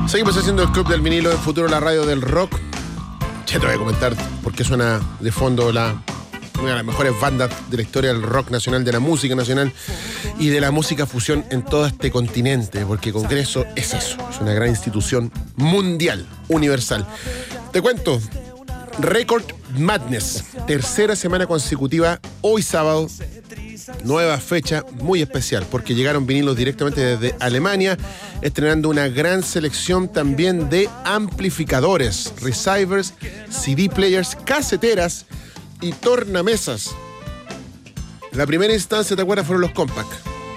Seguimos haciendo el Club del Vinilo en Futuro, la radio del rock. Ya te voy a comentar por qué suena de fondo una de las mejores bandas de la historia del rock nacional, de la música nacional y de la música fusión en todo este continente, porque Congreso es eso, es una gran institución mundial, universal. Te cuento, Record Madness, tercera semana consecutiva, hoy sábado, nueva fecha muy especial, porque llegaron vinilos directamente desde Alemania, estrenando una gran selección también de amplificadores, receivers, CD players, caseteras y tornamesas. La primera instancia, ¿te acuerdas? Fueron los Compact.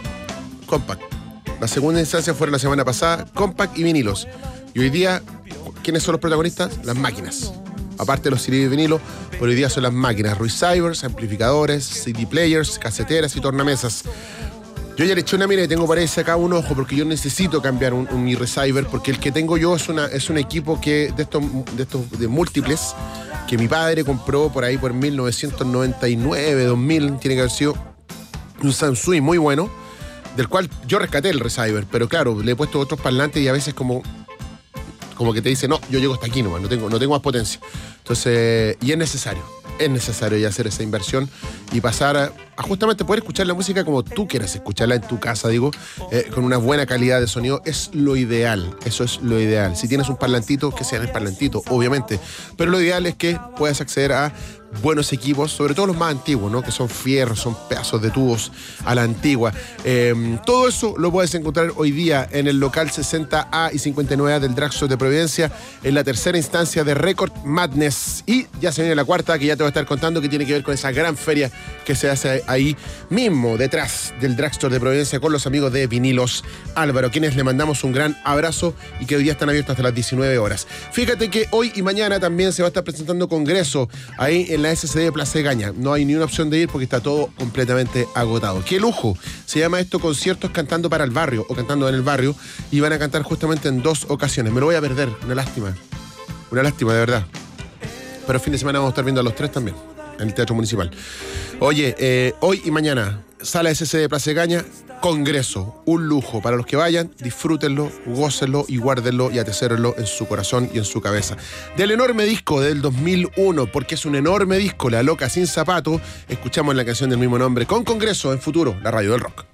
La segunda instancia fueron la semana pasada, Compact y vinilos. Y hoy día, ¿quiénes son los protagonistas? Las máquinas. Aparte de los CD de vinilo, por hoy día son las máquinas, receivers, amplificadores, CD players, caseteras y tornamesas. Yo ya le eché una mira y tengo parece acá un ojo, porque yo necesito cambiar mi receiver, porque el que tengo yo es un equipo que de múltiples, que mi padre compró por ahí por 1999, 2000, tiene que haber sido un Samsung muy bueno, del cual yo rescaté el receiver, pero claro, le he puesto otros parlantes y a veces como que te dice, no, yo llego hasta aquí nomás, no tengo más potencia. Entonces, y es necesario ya hacer esa inversión y pasar a justamente poder escuchar la música como tú quieras escucharla en tu casa, con una buena calidad de sonido. Es lo ideal, eso es lo ideal. Si tienes un parlantito, que sea el parlantito, obviamente, pero lo ideal es que puedas acceder a buenos equipos, sobre todo los más antiguos, ¿no? Que son fierros, son pedazos de tubos a la antigua. Todo eso lo puedes encontrar hoy día en el local 60A y 59A del Drugstore de Providencia, en la tercera instancia de Record Madness. Y ya se viene la cuarta, que ya te voy a estar contando, que tiene que ver con esa gran feria que se hace ahí mismo, detrás del Drugstore de Providencia, con los amigos de Vinilos Álvaro, quienes le mandamos un gran abrazo y que hoy día están abiertos hasta las 19 horas. Fíjate que hoy y mañana también se va a estar presentando Congreso ahí en la SCD de Plaza de Gaña. No hay ni una opción de ir porque está todo completamente agotado. ¡Qué lujo! Se llama esto Conciertos Cantando para el Barrio o Cantando en el Barrio, y van a cantar justamente en 2 ocasiones. Me lo voy a perder, una lástima de verdad. Pero el fin de semana vamos a estar viendo a los 3 también en el Teatro Municipal. Oye, hoy y mañana, Sala SC de Plaza de Gaña, Congreso, un lujo para los que vayan, disfrútenlo, gócenlo y guárdenlo y atesórenlo en su corazón y en su cabeza. Del enorme disco del 2001, porque es un enorme disco, La Loca Sin Zapato, escuchamos la canción del mismo nombre con Congreso en Futuro, la radio del rock.